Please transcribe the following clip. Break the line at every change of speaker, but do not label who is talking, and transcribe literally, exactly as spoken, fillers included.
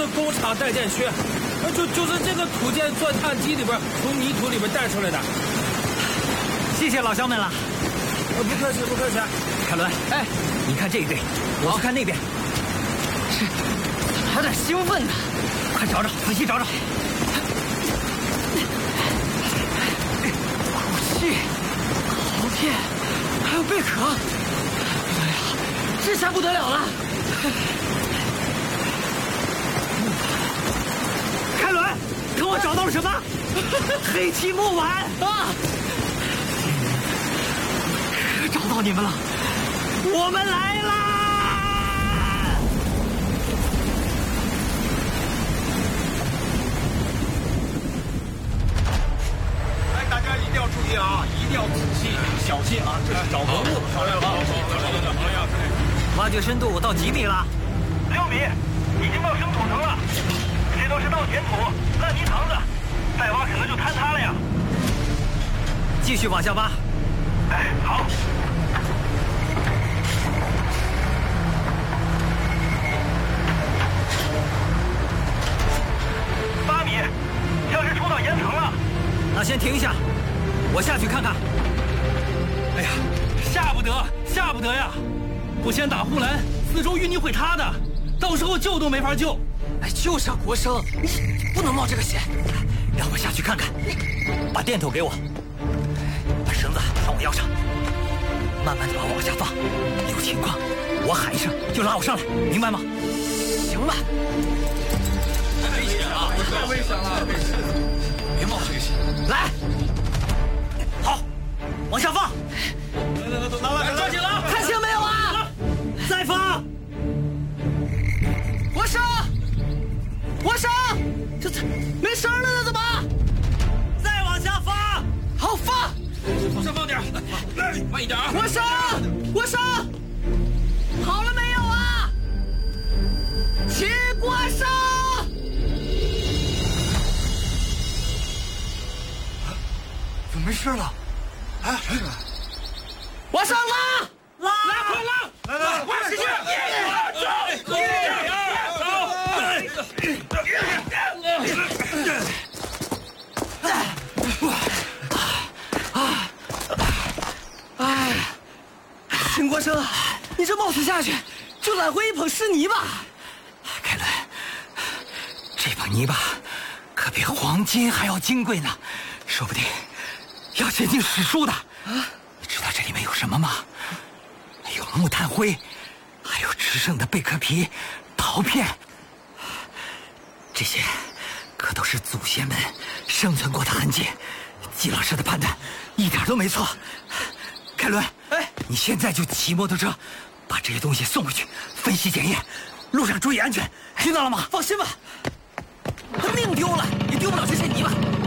工厂待建区，就就是这个土建钻探机里边从泥土里边带出来的。
谢谢老乡们了。
不客气，不客气。
凯伦，哎，你看这一队，我去看那边。
是，怎么还有点兴奋呢？
快找找，仔细找找。
武器、陶片，还有贝壳，不得了，这下不得了了！
凯伦，看我找到了什么？黑漆木碗
啊！
找到你们了，我们来啦！
哎，大家一定要注意啊，一定要仔细小心啊！这是找文物，好嘞，好，好呀，
挖掘深度到几米了？
六米，已经到生土层了。这都是稻田土、烂泥塘子，再挖可能就坍塌了呀。
继续往下挖。
哎，好。八米，像是触到岩层了。
那先停一下，我下去看看。
哎呀，下不得，下不得呀！不先打护栏，四周淤泥会塌的，到时候救都没法救。
哎，就是啊，国生，你不能冒这个险。
让我下去看看，把电筒给我，把绳子放我腰上，慢慢的把我往下放，有情况我喊一声就拉我上来，明白吗？
行吧。
太危险了，太危险了，别冒这个险。
来，好，往下放。
来来来，都拿来，抓紧了，
看清没有啊？
再放。
国生，国生，这这没声了呢，怎么？
再往下放。
好，放。
往上放点，来，慢一点啊。
国生，国生，好了没有啊？齐国生。
怎么没事了？哎，
往上拉，
拉，
拉，快拉！
来来来，
快使劲！
哎，秦国生，你这冒死下去，就揽回一捧湿泥吧。
凯伦，这把泥巴可比黄金还要金贵呢，说不定要写进史书的。啊，你知道这里面有什么吗？有木炭灰，还有吃剩的贝壳皮、陶片，这些可都是祖先们生存过的痕迹。季老师的判断一点都没错。凯伦，哎，你现在就骑摩托车把这些东西送回去分析检验，路上注意安全，听到了吗？
放心吧，他命丢了也丢不了这些泥巴。